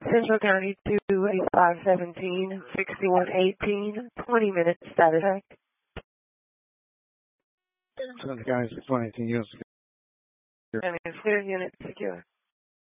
Central County 28517, 6118, 20 minutes status check. Central County 6118, units. And it's clear, unit secure.